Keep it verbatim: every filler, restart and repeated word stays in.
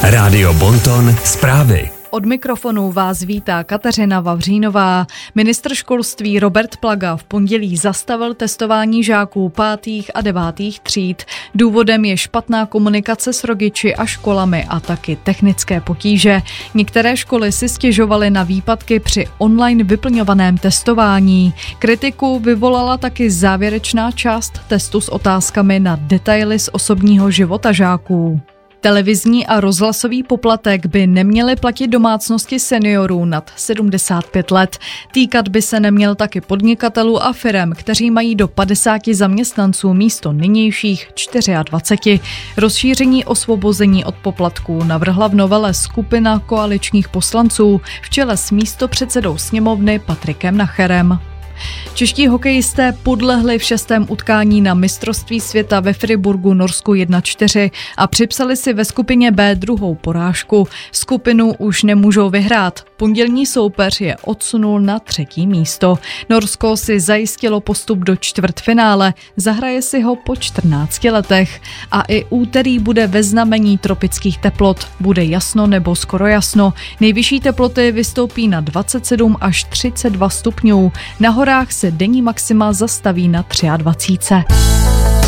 Rádio Bonton zprávy. Od mikrofonu vás vítá Kateřina Vavřínová. Ministr školství Robert Plaga v pondělí zastavil testování žáků pátých a devátých tříd. Důvodem je špatná komunikace s rodiči a školami a taky technické potíže. Některé školy si stěžovaly na výpadky při online vyplňovaném testování. Kritiku vyvolala taky závěrečná část testu s otázkami na detaily z osobního života žáků. Televizní a rozhlasový poplatek by neměly platit domácnosti seniorů nad sedmdesát pět let. Týkat by se neměl taky podnikatelů a firem, kteří mají do padesáti zaměstnanců místo nynějších dvacet čtyři. Rozšíření osvobození od poplatků navrhla v novele skupina koaličních poslanců v čele s místopředsedou sněmovny Patrikem Nacherem. Čeští hokejisté podlehli v šestém utkání na mistrovství světa ve Friburgu Norsku jedna čtyři a připsali si ve skupině B druhou porážku. Skupinu už nemůžou vyhrát. Pondělní soupeř je odsunul na třetí místo. Norsko si zajistilo postup do čtvrtfinále, zahraje si ho po čtrnácti letech. A i úterý bude ve znamení tropických teplot. Bude jasno nebo skoro jasno. Nejvyšší teploty vystoupí na dvacet sedm až třicet dva stupňů. Na horách se denní maxima zastaví na dvacet tři.